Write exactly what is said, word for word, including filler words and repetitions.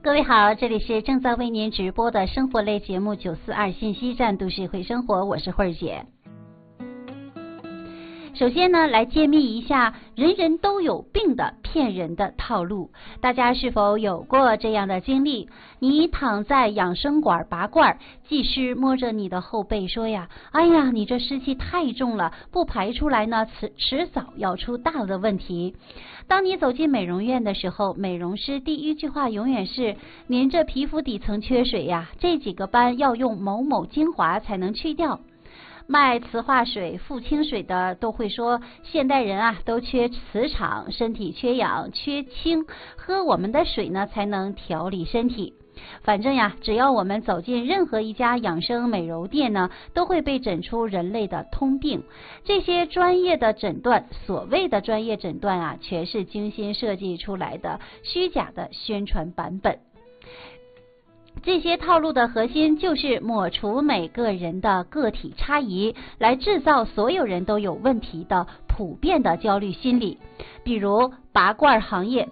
各位好，这里是正在为您直播的生活类节目九四二信息站都市会生活，我是慧儿姐。首先呢，来揭秘一下人人都有病的骗人的套路。大家是否有过这样的经历？你躺在养生馆拔罐，技师摸着你的后背说呀，哎呀，你这湿气太重了，不排出来呢，迟迟早要出大的问题。当你走进美容院的时候，美容师第一句话永远是，您这皮肤底层缺水呀，这几个斑要用某某精华才能去掉。卖磁化水、复清水的都会说，现代人啊都缺磁场，身体缺氧、缺氢，喝我们的水呢才能调理身体。反正呀，只要我们走进任何一家养生美容店呢，都会被诊出人类的通病。这些专业的诊断，所谓的专业诊断啊，全是精心设计出来的虚假的宣传版本。这些套路的核心就是抹除每个人的个体差异，来制造所有人都有问题的普遍的焦虑心理。比如拔罐行业